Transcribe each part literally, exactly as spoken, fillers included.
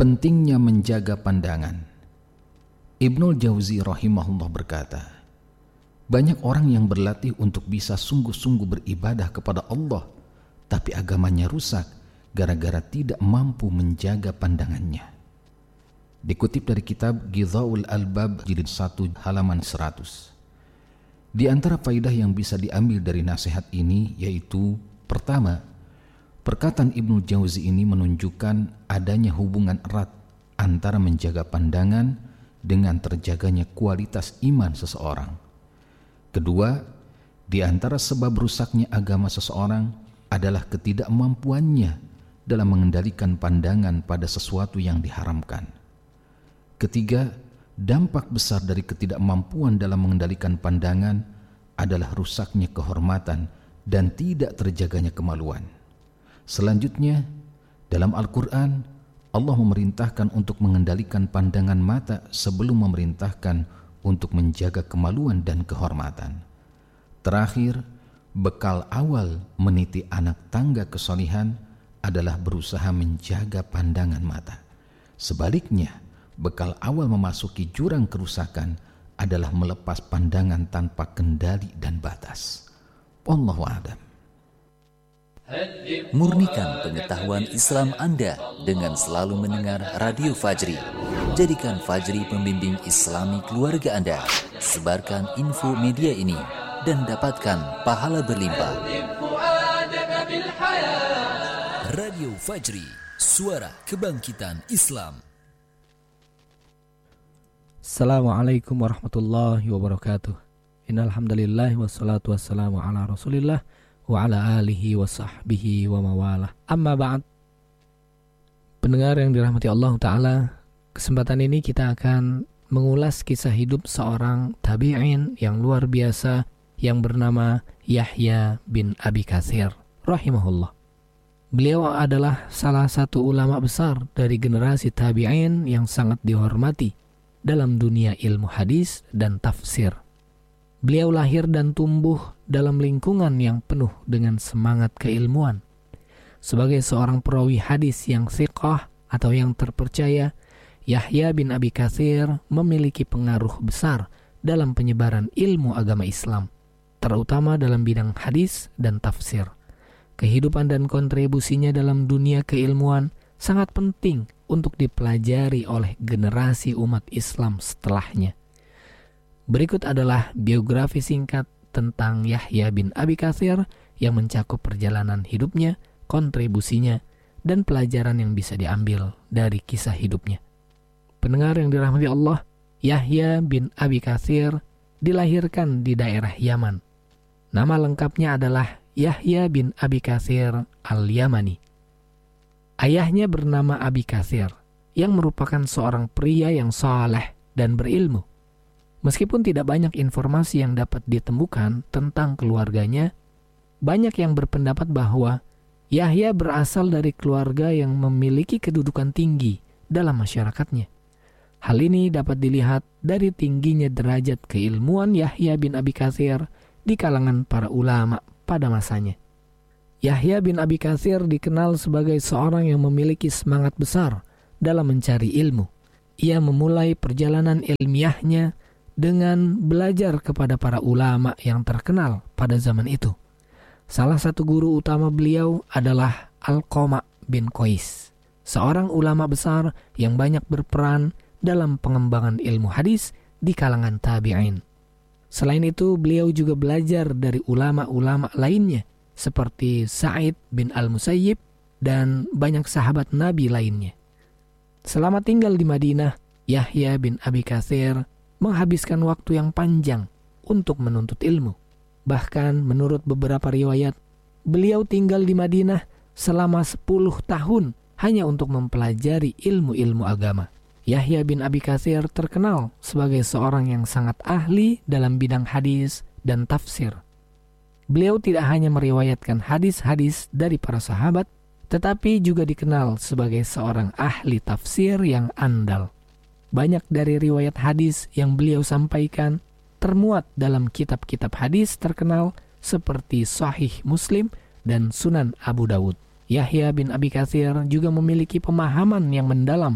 Pentingnya menjaga pandangan. Ibnul Jauzi rahimahullah berkata, banyak orang yang berlatih untuk bisa sungguh-sungguh beribadah kepada Allah, tapi agamanya rusak gara-gara tidak mampu menjaga pandangannya. Dikutip dari kitab Ghidhaul Albab jilid satu halaman seratus. Di antara faidah yang bisa diambil dari nasihat ini yaitu, pertama, perkataan Ibnu Jauzi ini menunjukkan adanya hubungan erat antara menjaga pandangan dengan terjaganya kualitas iman seseorang. Kedua, di antara sebab rusaknya agama seseorang adalah ketidakmampuannya dalam mengendalikan pandangan pada sesuatu yang diharamkan. Ketiga, dampak besar dari ketidakmampuan dalam mengendalikan pandangan adalah rusaknya kehormatan dan tidak terjaganya kemaluan. Selanjutnya, dalam Al-Quran, Allah memerintahkan untuk mengendalikan pandangan mata sebelum memerintahkan untuk menjaga kemaluan dan kehormatan. Terakhir, bekal awal meniti anak tangga kesalihan adalah berusaha menjaga pandangan mata. Sebaliknya, bekal awal memasuki jurang kerusakan adalah melepas pandangan tanpa kendali dan batas. Wallahu a'lam. Murnikan pengetahuan Islam Anda dengan selalu mendengar Radio Fajri. Jadikan Fajri pembimbing Islami keluarga Anda. Sebarkan info media ini dan dapatkan pahala berlimpah. Radio Fajri, suara kebangkitan Islam. Assalamualaikum warahmatullahi wabarakatuh. Innal hamdalillah wassalatu wassalamu ala Rasulillah wa ala alihi wa sahbihi wa mawalah. Amma ba'd. Pendengar yang dirahmati Allah Ta'ala, kesempatan ini kita akan mengulas kisah hidup seorang tabi'in yang luar biasa yang bernama Yahya bin Abi Katsir rahimahullah. Beliau adalah salah satu ulama besar dari generasi tabi'in yang sangat dihormati dalam dunia ilmu hadis dan tafsir. Beliau lahir dan tumbuh dalam lingkungan yang penuh dengan semangat keilmuan. Sebagai seorang perawi hadis yang thiqah atau yang terpercaya, Yahya bin Abi Katsir memiliki pengaruh besar dalam penyebaran ilmu agama Islam, terutama dalam bidang hadis dan tafsir. Kehidupan dan kontribusinya dalam dunia keilmuan sangat penting untuk dipelajari oleh generasi umat Islam setelahnya. Berikut adalah biografi singkat tentang Yahya bin Abi Katsir yang mencakup perjalanan hidupnya, kontribusinya, dan pelajaran yang bisa diambil dari kisah hidupnya. Pendengar yang dirahmati Allah, Yahya bin Abi Katsir dilahirkan di daerah Yaman. Nama lengkapnya adalah Yahya bin Abi Katsir al-Yamani. Ayahnya bernama Abi Katsir, yang merupakan seorang pria yang saleh dan berilmu. Meskipun tidak banyak informasi yang dapat ditemukan tentang keluarganya, banyak yang berpendapat bahwa Yahya berasal dari keluarga yang memiliki kedudukan tinggi dalam masyarakatnya. Hal ini dapat dilihat dari tingginya derajat keilmuan Yahya bin Abi Katsir di kalangan para ulama pada masanya. Yahya bin Abi Katsir dikenal sebagai seorang yang memiliki semangat besar dalam mencari ilmu. Ia memulai perjalanan ilmiahnya dengan belajar kepada para ulama yang terkenal pada zaman itu. Salah satu guru utama beliau adalah Alqamah bin Qais, seorang ulama besar yang banyak berperan dalam pengembangan ilmu hadis di kalangan tabi'in. Selain itu, beliau juga belajar dari ulama-ulama lainnya seperti Sa'id bin Al-Musayyib dan banyak sahabat Nabi lainnya. Selama tinggal di Madinah, Yahya bin Abi Katsir menghabiskan waktu yang panjang untuk menuntut ilmu. Bahkan menurut beberapa riwayat, beliau tinggal di Madinah selama sepuluh tahun hanya untuk mempelajari ilmu-ilmu agama. Yahya bin Abi Katsir terkenal sebagai seorang yang sangat ahli dalam bidang hadis dan tafsir. Beliau tidak hanya meriwayatkan hadis-hadis dari para sahabat, tetapi juga dikenal sebagai seorang ahli tafsir yang andal. Banyak dari riwayat hadis yang beliau sampaikan termuat dalam kitab-kitab hadis terkenal seperti Sahih Muslim dan Sunan Abu Dawud. Yahya bin Abi Katsir juga memiliki pemahaman yang mendalam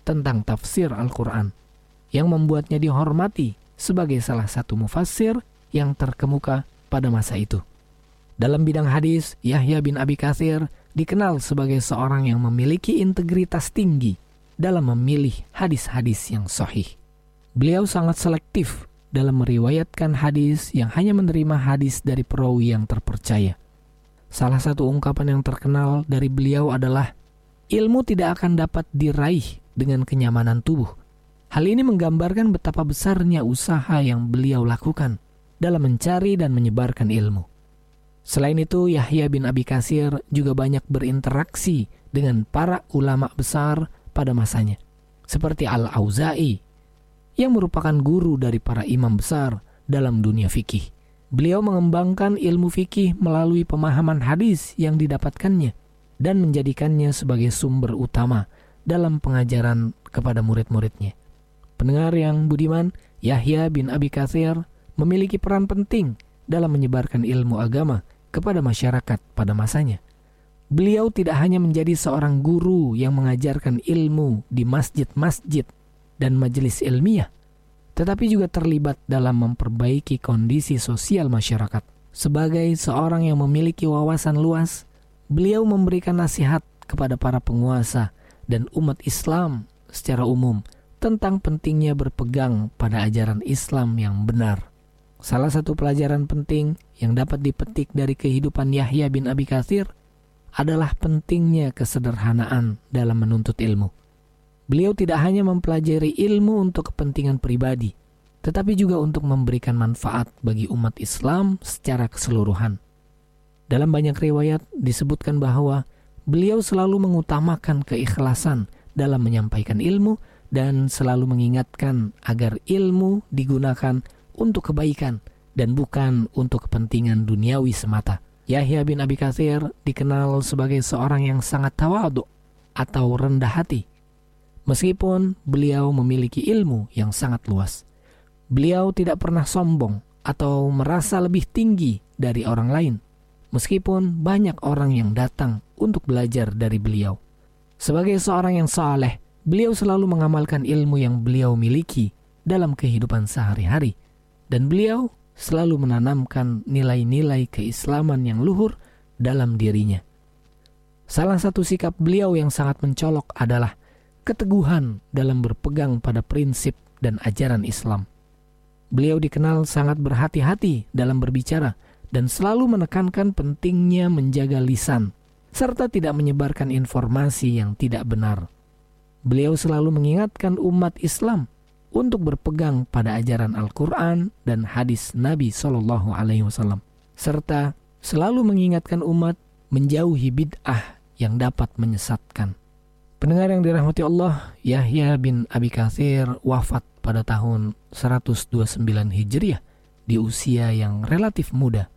tentang tafsir Al-Quran, yang membuatnya dihormati sebagai salah satu mufassir yang terkemuka pada masa itu. Dalam bidang hadis, Yahya bin Abi Katsir dikenal sebagai seorang yang memiliki integritas tinggi dalam memilih hadis-hadis yang sahih. Beliau sangat selektif dalam meriwayatkan hadis yang hanya menerima hadis dari perawi yang terpercaya. Salah satu ungkapan yang terkenal dari beliau adalah, ilmu tidak akan dapat diraih dengan kenyamanan tubuh. Hal ini menggambarkan betapa besarnya usaha yang beliau lakukan dalam mencari dan menyebarkan ilmu. Selain itu, Yahya bin Abi Katsir juga banyak berinteraksi dengan para ulama besar pada masanya, seperti Al-Auza'i, yang merupakan guru dari para imam besar dalam dunia fikih. Beliau mengembangkan ilmu fikih melalui pemahaman hadis yang didapatkannya dan menjadikannya sebagai sumber utama dalam pengajaran kepada murid-muridnya. Pendengar yang budiman, Yahya bin Abi Katsir memiliki peran penting dalam menyebarkan ilmu agama kepada masyarakat pada masanya. Beliau tidak hanya menjadi seorang guru yang mengajarkan ilmu di masjid-masjid dan majelis ilmiah, tetapi juga terlibat dalam memperbaiki kondisi sosial masyarakat. Sebagai seorang yang memiliki wawasan luas, beliau memberikan nasihat kepada para penguasa dan umat Islam secara umum tentang pentingnya berpegang pada ajaran Islam yang benar. Salah satu pelajaran penting yang dapat dipetik dari kehidupan Yahya bin Abi Katsir adalah pentingnya kesederhanaan dalam menuntut ilmu. Beliau tidak hanya mempelajari ilmu untuk kepentingan pribadi, tetapi juga untuk memberikan manfaat bagi umat Islam secara keseluruhan. Dalam banyak riwayat disebutkan bahwa beliau selalu mengutamakan keikhlasan dalam menyampaikan ilmu dan selalu mengingatkan agar ilmu digunakan untuk kebaikan dan bukan untuk kepentingan duniawi semata. Yahya bin Abi Katsir dikenal sebagai seorang yang sangat tawadhu atau rendah hati. Meskipun beliau memiliki ilmu yang sangat luas, beliau tidak pernah sombong atau merasa lebih tinggi dari orang lain, meskipun banyak orang yang datang untuk belajar dari beliau. Sebagai seorang yang saleh, beliau selalu mengamalkan ilmu yang beliau miliki dalam kehidupan sehari-hari, dan beliau selalu menanamkan nilai-nilai keislaman yang luhur dalam dirinya. Salah satu sikap beliau yang sangat mencolok adalah keteguhan dalam berpegang pada prinsip dan ajaran Islam. Beliau dikenal sangat berhati-hati dalam berbicara dan selalu menekankan pentingnya menjaga lisan, serta tidak menyebarkan informasi yang tidak benar. Beliau selalu mengingatkan umat Islam untuk berpegang pada ajaran Al-Quran dan hadis Nabi shallallahu alaihi wasallam, serta selalu mengingatkan umat menjauhi bid'ah yang dapat menyesatkan. Pendengar yang dirahmati Allah, Yahya bin Abi Katsir wafat pada tahun seratus dua puluh sembilan Hijriah di usia yang relatif muda.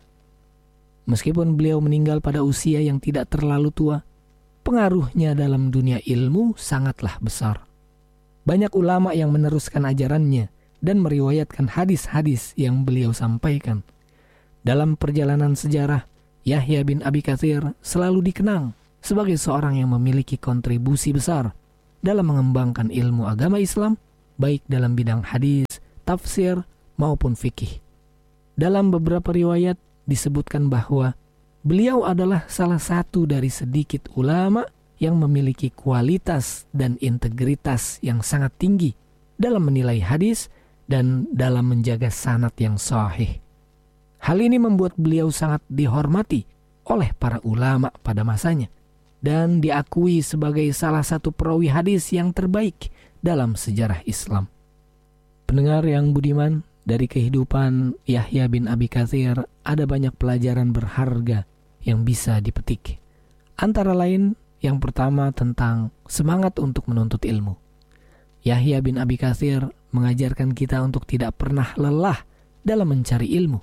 Meskipun beliau meninggal pada usia yang tidak terlalu tua, pengaruhnya dalam dunia ilmu sangatlah besar. Banyak ulama yang meneruskan ajarannya dan meriwayatkan hadis-hadis yang beliau sampaikan. Dalam perjalanan sejarah, Yahya bin Abi Katsir selalu dikenang sebagai seorang yang memiliki kontribusi besar dalam mengembangkan ilmu agama Islam, baik dalam bidang hadis, tafsir, maupun fikih. Dalam beberapa riwayat disebutkan bahwa beliau adalah salah satu dari sedikit ulama yang memiliki kualitas dan integritas yang sangat tinggi dalam menilai hadis dan dalam menjaga sanad yang sahih. Hal ini membuat beliau sangat dihormati oleh para ulama pada masanya dan diakui sebagai salah satu perawi hadis yang terbaik dalam sejarah Islam. Pendengar yang budiman, dari kehidupan Yahya bin Abi Katsir ada banyak pelajaran berharga yang bisa dipetik. Antara lain, yang pertama tentang semangat untuk menuntut ilmu. Yahya bin Abi Katsir mengajarkan kita untuk tidak pernah lelah dalam mencari ilmu.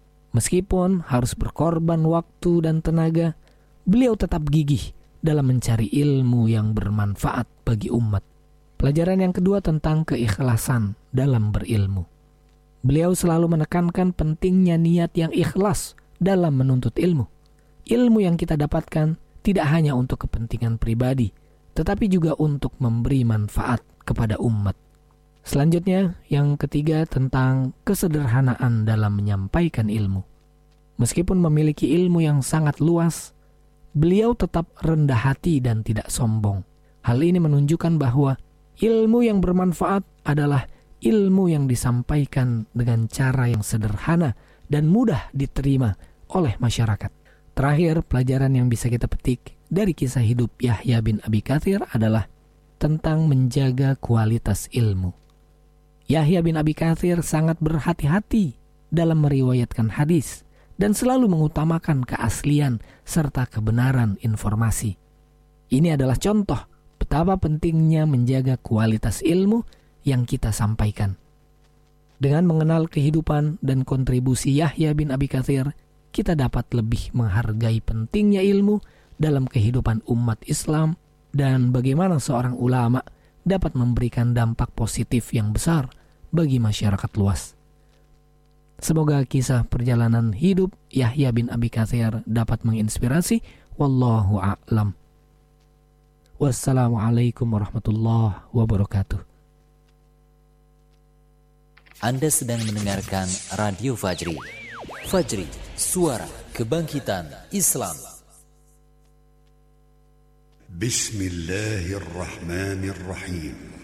Meskipun harus berkorban waktu dan tenaga, beliau tetap gigih dalam mencari ilmu yang bermanfaat bagi umat. Pelajaran yang kedua tentang keikhlasan dalam berilmu. Beliau selalu menekankan pentingnya niat yang ikhlas dalam menuntut ilmu. Ilmu yang kita dapatkan tidak hanya untuk kepentingan pribadi, tetapi juga untuk memberi manfaat kepada umat. Selanjutnya, yang ketiga tentang kesederhanaan dalam menyampaikan ilmu. Meskipun memiliki ilmu yang sangat luas, beliau tetap rendah hati dan tidak sombong. Hal ini menunjukkan bahwa ilmu yang bermanfaat adalah ilmu yang disampaikan dengan cara yang sederhana dan mudah diterima oleh masyarakat. Terakhir, pelajaran yang bisa kita petik dari kisah hidup Yahya bin Abi Katsir adalah tentang menjaga kualitas ilmu. Yahya bin Abi Katsir sangat berhati-hati dalam meriwayatkan hadis dan selalu mengutamakan keaslian serta kebenaran informasi. Ini adalah contoh betapa pentingnya menjaga kualitas ilmu yang kita sampaikan. Dengan mengenal kehidupan dan kontribusi Yahya bin Abi Katsir, kita dapat lebih menghargai pentingnya ilmu dalam kehidupan umat Islam dan bagaimana seorang ulama dapat memberikan dampak positif yang besar bagi masyarakat luas. Semoga kisah perjalanan hidup Yahya bin Abi Katsir dapat menginspirasi. Wallahu a'lam. Wassalamualaikum warahmatullahi wabarakatuh. Anda sedang mendengarkan Radio Fajri. Fajri, suara kebangkitan Islam. Bismillahirrahmanirrahim.